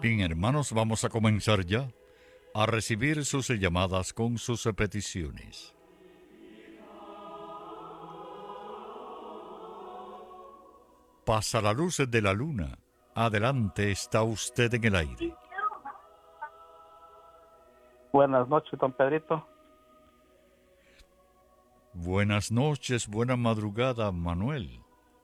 Bien, hermanos, vamos a comenzar ya a recibir sus llamadas con sus peticiones. Pasa la luz de la luna. Adelante, está usted en el aire. Buenas noches, don Pedrito. Buenas noches, buena madrugada, Manuel.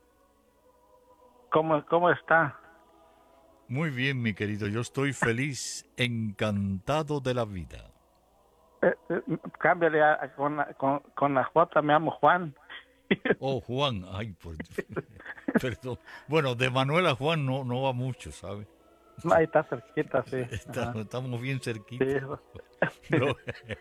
¿Cómo está? Muy bien, mi querido, yo estoy feliz, encantado de la vida. Cámbiale con la J, me llamo Juan. Oh, Juan, ay, perdón. Bueno, de Manuel a Juan no va mucho, ¿sabe? Ahí está cerquita, sí. Ajá. Estamos bien Sí, cerquita. No.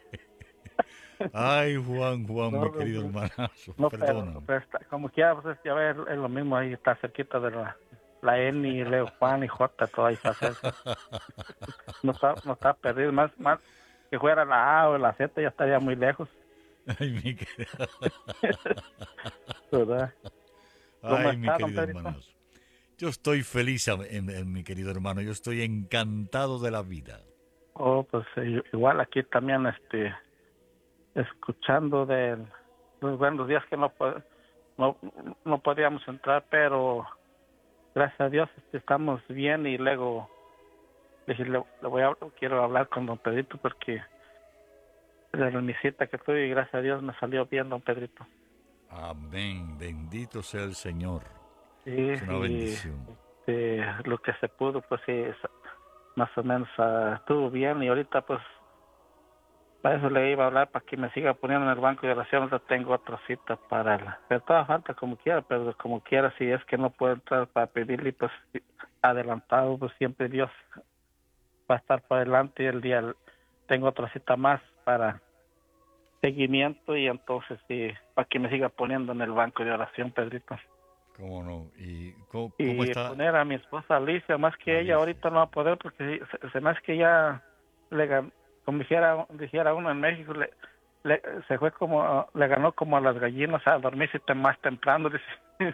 Ay, Juan, mi no, querido hermanazo, no, perdóname. pero como quiera, pues ya ves, es lo mismo, ahí está cerquita de la N y luego Juan y J, todo ahí está cerca. No está perdido, más que fuera la A o la Z ya estaría muy lejos, Ay, mi querido, ¿verdad? ¿Cómo ay, mi está, don querido Pedrito? hermanazo. Yo estoy feliz, mi querido hermano, yo estoy encantado de la vida. Oh, pues igual aquí también, escuchando de los buenos días que no, no podíamos entrar, pero gracias a Dios estamos bien y luego dije, quiero hablar con don Pedrito porque de mi cita que tuve y gracias a Dios me salió bien, don Pedrito. Amén, bendito sea el Señor. Sí, Es una y bendición. lo que se pudo, pues sí, más o menos estuvo bien y ahorita pues para eso le iba a hablar para que me siga poniendo en el banco de oración. Ahorita tengo otra cita para pero toda falta como quiera, pero como quiera, si es que no puedo entrar para pedirle, pues adelantado, pues siempre Dios va a estar por delante y el día tengo otra cita más para seguimiento y entonces sí, para que me siga poniendo en el banco de oración, Pedrito. ¿Cómo no? ¿Y cómo Y está poner a mi esposa Alicia, más que ella Alicia? ahorita no va a poder porque se me hace que ya le ganó, como dijera uno en México, se fue como, le ganó como a las gallinas a dormirse más temprano, dice.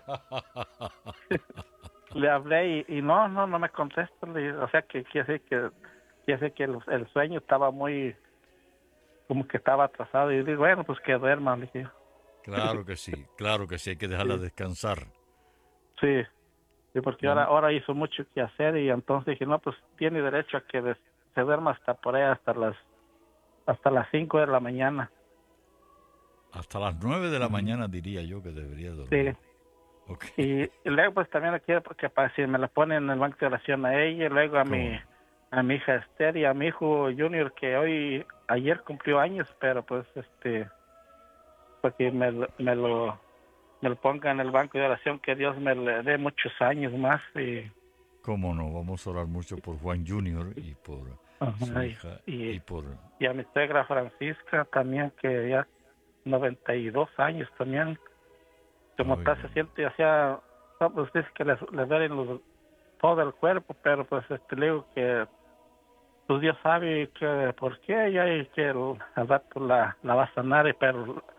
Le hablé y no me contesta, o sea que quiere decir que el sueño estaba muy, como que estaba atrasado y digo, bueno, pues que duerma, le dije. Claro que sí, hay que dejarla Sí, descansar. sí. Sí, porque ahora, Mam- ahora hizo mucho que hacer y entonces dije, no, pues tiene derecho a que se duerma hasta por ahí, hasta las 5 de la mañana. Hasta las 9 de la Ujú. mañana diría yo que debería Sí, dormir. Ok, y luego pues también le quiero, porque para si me la ponen en el banco de oración a ella, y luego a cómo mi, no. a mi hija Esther y a mi hijo Junior, que ayer cumplió años, pero pues porque me lo ponga en el banco de oración, que Dios me le dé muchos años más y Cómo no, vamos a orar mucho por Juan Junior y por su ajá, hija y, y por... y a mi suegra Francisca también, que ya 92 años también, como Ay, está se siente, hacía, no, pues dice que le duelen todo el cuerpo, pero pues le digo que pues Dios sabe que por qué ella y que al rato la va a sanar, pero